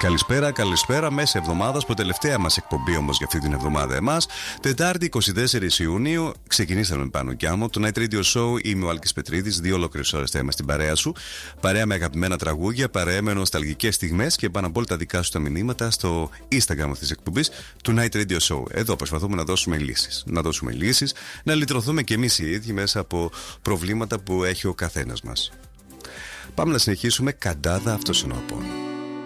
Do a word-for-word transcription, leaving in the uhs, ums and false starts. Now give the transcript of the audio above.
Καλησπέρα, καλησπέρα. Μέσα εβδομάδα, που τελευταία μας εκπομπή όμως για αυτή την εβδομάδα εμάς. Τετάρτη εικοστή τέταρτη Ιουνίου, ξεκινήσαμε πάνω κι άμμο. Το Night Radio Show, είμαι ο Άλκης Πετρίδης. Δύο ολόκληρες ώρες θα είμαστε στην παρέα σου. Παρέα με αγαπημένα τραγούδια, παρέα με νοσταλγικές στιγμές και πάνω απ' όλα τα δικά σου τα μηνύματα στο Instagram αυτής της εκπομπής του Night Radio Show. Εδώ προσπαθούμε να δώσουμε λύσεις. Να δώσουμε λύσεις, να λυτρωθούμε κι εμείς οι ίδιοι μέσα από προβλήματα που έχει ο καθένας μας. Πάμε να συνεχίσουμε. Καντάδα, αυτός είναι ο Απόλλων.